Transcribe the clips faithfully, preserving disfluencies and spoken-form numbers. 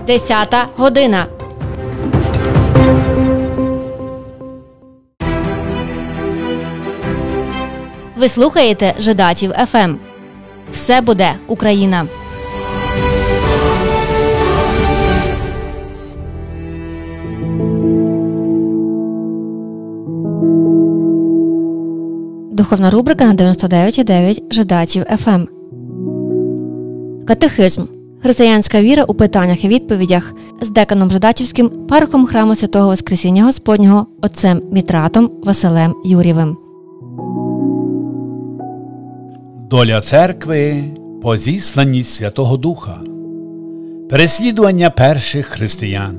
Десята година. Ви слухаєте Жидачів еф ем. Все буде Україна. Духовна рубрика на дев'яносто дев'ять і дев'ять Жидачів еф ем. Катехизм. Християнська віра у питаннях і відповідях з деканом Жидачівським, парохом храму Святого Воскресіння Господнього, отцем Мітратом Василем Юрєвим. Доля церкви по зісланні Святого Духа. Переслідування перших християн.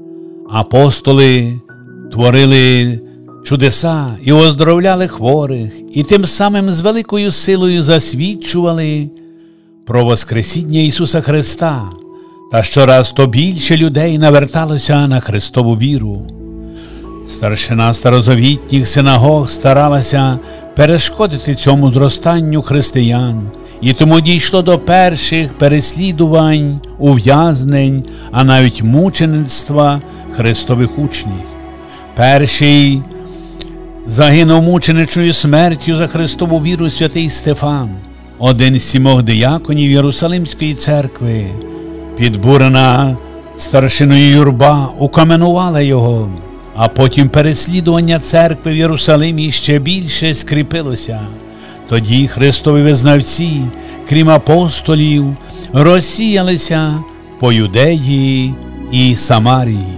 Апостоли творили чудеса і оздоровляли хворих, і тим самим з великою силою засвідчували про Воскресіння Ісуса Христа, та щораз то більше людей наверталося на Христову віру. Старшина старозавітніх синагог старалася перешкодити цьому зростанню християн, і тому дійшло до перших переслідувань, ув'язнень, а навіть мучеництва Христових учнів. Перший загинув мученичною смертю за Христову віру святий Стефан, один з сімох дияконів Єрусалимської церкви. Підбурена старшиною юрба укаменувала його, а потім переслідування церкви в Єрусалимі ще більше скріпилося. Тоді Христові визнавці, крім апостолів, розсіялися по Юдеї і Самарії.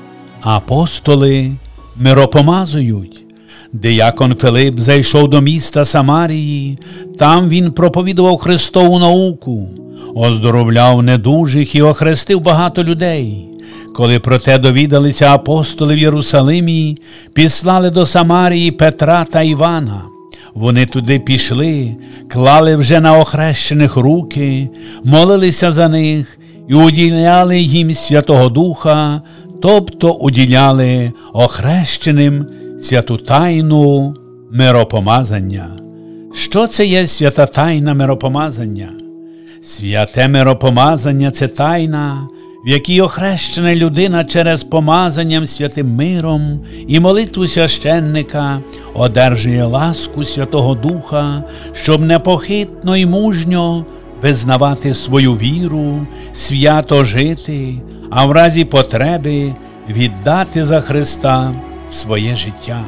Апостоли миропомазують. Диякон Филип зайшов до міста Самарії, там він проповідував Христову науку, оздоровляв недужих і охрестив багато людей. Коли про те довідалися апостоли в Єрусалимі, післали до Самарії Петра та Івана. Вони туди пішли, клали вже на охрещених руки, молилися за них і уділяли їм Святого Духа, тобто уділяли охрещеним святу тайну миропомазання. Що це є свята тайна миропомазання? Святе миропомазання – це тайна, в якій охрещена людина через помазанням святим миром і молитву священника одержує ласку Святого Духа, щоб непохитно і мужньо визнавати свою віру, свято жити, а в разі потреби віддати за Христа своє життя.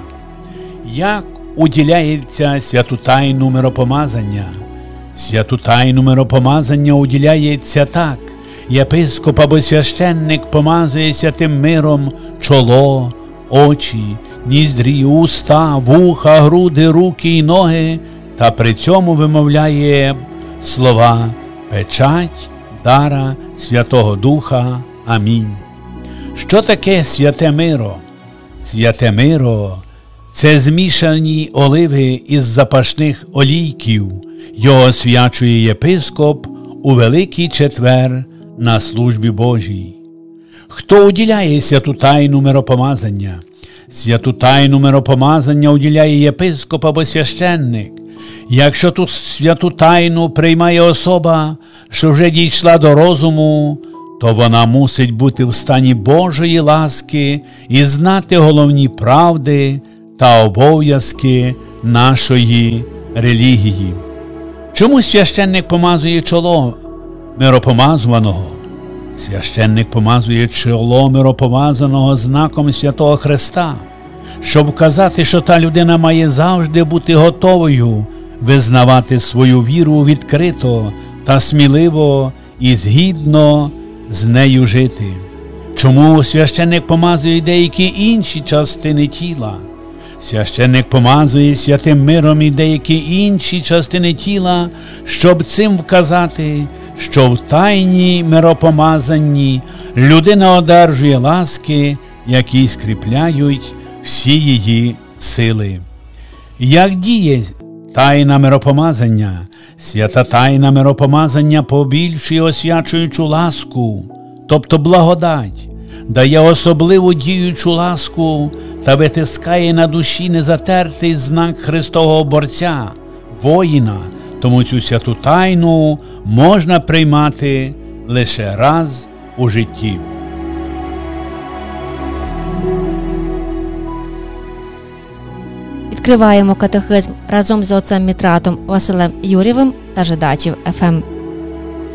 Як уділяється святу тайну миропомазання? Святу тайну миропомазання уділяється так. Єпископ або священник помазує святим миром чоло, очі, ніздрі, уста, вуха, груди, руки і ноги, та при цьому вимовляє слова «Печать дара Святого Духа. Амінь». Що таке святе миро? Святе миро – це змішані оливи із запашних олійків. Його освячує єпископ у Великий Четвер на службі Божій. Хто уділяє святу тайну миропомазання? Святу тайну миропомазання уділяє єпископ або священник. Якщо ту святу тайну приймає особа, що вже дійшла до розуму, то вона мусить бути в стані Божої ласки і знати головні правди та обов'язки нашої релігії. Чому священник помазує чоло миропомазуваного? Священник помазує чоло миропомазаного знаком Святого Христа, щоб вказати, що та людина має завжди бути готовою визнавати свою віру відкрито та сміливо і згідно з нею жити. Чому священник помазує деякі інші частини тіла? Священник помазує святим миром і деякі інші частини тіла, щоб цим вказати, що в тайні миропомазанні людина одержує ласки, які скріпляють всі її сили. Як діє тайна миропомазання? Свята тайна миропомазання побільшує освячуючу ласку, тобто благодать, дає особливу діючу ласку та витискає на душі незатертий знак Христового борця, воїна, тому цю святу тайну можна приймати лише раз у житті. Відкриваємо катехизм разом з отцем Мітратом Василем Юрєвим та Жидачів еф ем.